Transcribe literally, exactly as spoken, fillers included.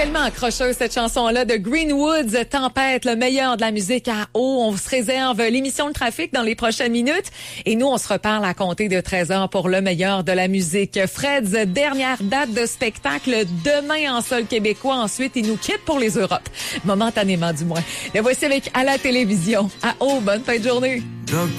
tellement accrocheuse, cette chanson-là de Greenwoods, Tempête, le meilleur de la musique à eau. On se réserve l'émission de trafic dans les prochaines minutes. Et nous, on se reparle à compter de treize heures pour le meilleur de la musique. Fred's dernière date de spectacle demain en sol québécois. Ensuite, il nous quitte pour les Europes. Momentanément, du moins. Le voici avec À la télévision. À eau, bonne fin de journée.